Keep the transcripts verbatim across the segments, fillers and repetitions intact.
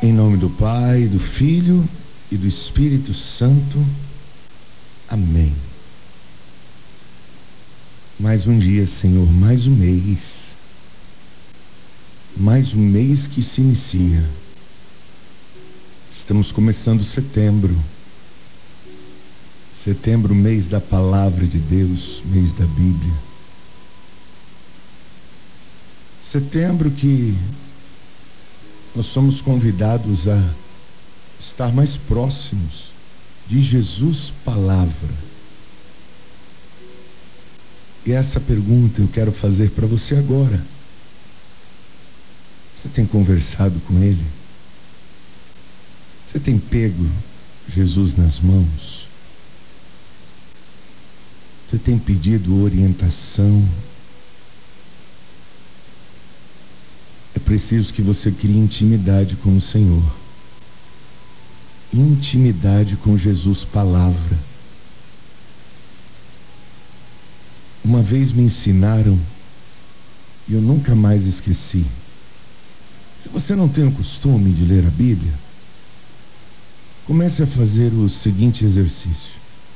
Em nome do Pai, do Filho e do Espírito Santo. Amém. Mais um dia, Senhor, mais um mês. Mais um mês que se inicia. Estamos começando setembro. Setembro, mês da Palavra de Deus, mês da Bíblia. Setembro que nós somos convidados a estar mais próximos de Jesus Palavra. E essa pergunta eu quero fazer para você agora. Você tem conversado com Ele? Você tem pego Jesus nas mãos? Você tem pedido orientação? É preciso que você crie intimidade com o Senhor. Intimidade com Jesus Palavra. Uma vez me ensinaram e eu nunca mais esqueci. Se você não tem o costume de ler a Bíblia, comece a fazer o seguinte exercício.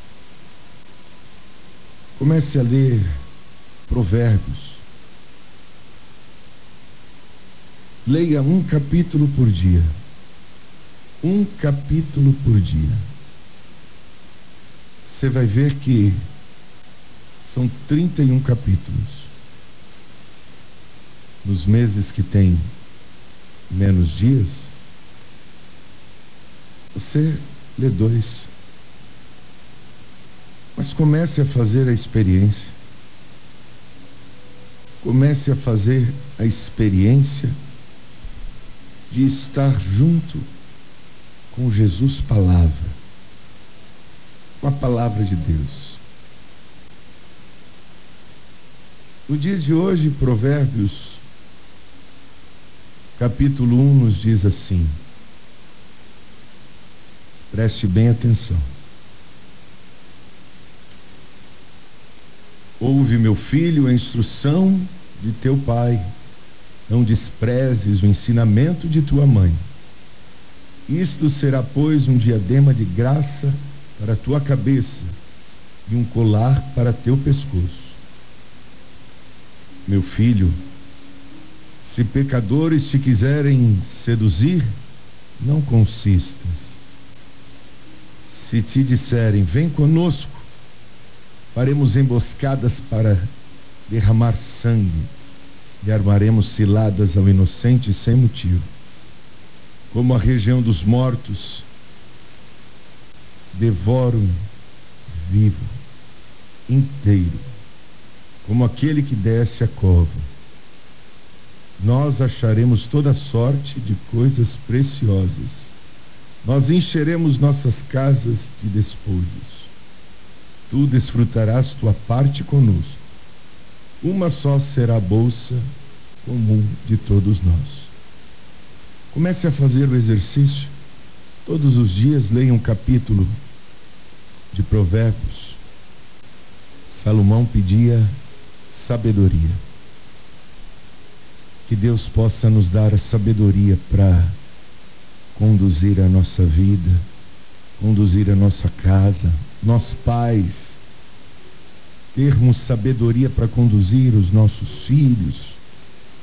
Comece a ler Provérbios. Leia um capítulo por dia. Um capítulo por dia. Você vai ver que são trinta e um capítulos. Nos meses que tem menos dias, você lê dois. Mas comece a fazer a experiência. Comece a fazer a experiência de estar junto com Jesus Palavra, com a Palavra de Deus. No dia de hoje, Provérbios, capítulo um, nos diz assim, preste bem atenção. Ouve, meu filho, a instrução de teu pai. Não desprezes o ensinamento de tua mãe. Isto será, pois, um diadema de graça para a tua cabeça e um colar para teu pescoço. Meu filho, se pecadores te quiserem seduzir, não consistas. Se te disserem, vem conosco, faremos emboscadas para derramar sangue e armaremos ciladas ao inocente sem motivo. Como a região dos mortos, devoro vivo, inteiro, como aquele que desce a cova. Nós acharemos toda sorte de coisas preciosas. Nós encheremos nossas casas de despojos. Tu desfrutarás tua parte conosco. Uma só será a bolsa comum de todos nós. Comece a fazer o exercício. Todos os dias leia um capítulo de Provérbios. Salomão pedia sabedoria. Que Deus possa nos dar a sabedoria para conduzir a nossa vida, conduzir a nossa casa, nós pais, termos sabedoria para conduzir os nossos filhos,